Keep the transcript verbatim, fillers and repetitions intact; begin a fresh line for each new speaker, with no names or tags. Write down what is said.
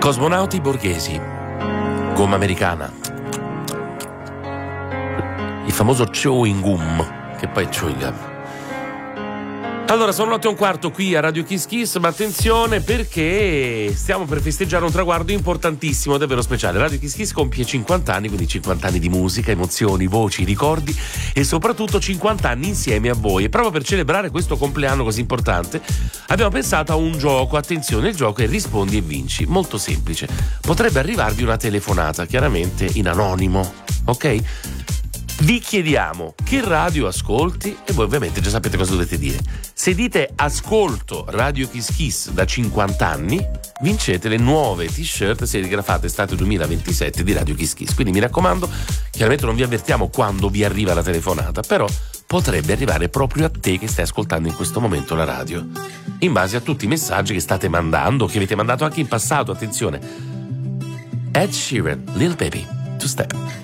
Cosmonauti Borghesi, gomma americana, il famoso chewing gum, che poi è chewing gum. Allora, sono notte e un quarto qui a Radio Kiss Kiss, ma attenzione perché stiamo per festeggiare un traguardo importantissimo, davvero speciale. Radio Kiss Kiss compie cinquanta anni, quindi cinquanta anni di musica, emozioni, voci, ricordi e soprattutto cinquanta anni insieme a voi. E proprio per celebrare questo compleanno così importante abbiamo pensato a un gioco. Attenzione, il gioco è Rispondi e Vinci, molto semplice. Potrebbe arrivarvi una telefonata, chiaramente in anonimo, ok? Vi chiediamo che radio ascolti e voi ovviamente già sapete cosa dovete dire. Se dite ascolto Radio Kiss Kiss da cinquanta anni, vincete le nuove t-shirt serigrafate estate duemilaventisette di Radio Kiss Kiss. Quindi mi raccomando, chiaramente non vi avvertiamo quando vi arriva la telefonata, però potrebbe arrivare proprio a te che stai ascoltando in questo momento la radio, in base a tutti i messaggi che state mandando, che avete mandato anche in passato. Attenzione, Ed Sheeran, Lil Baby, Two Step.